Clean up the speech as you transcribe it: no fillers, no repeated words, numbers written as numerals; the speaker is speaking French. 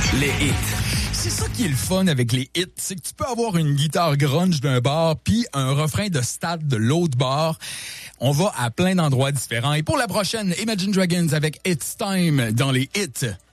Les hits. C'est ça qui est le fun avec les hits, c'est que tu peux avoir une guitare grunge d'un bar puis un refrain de stade de l'autre bar. On va à plein d'endroits différents. Et pour la prochaine, Imagine Dragons avec It's Time dans les hits.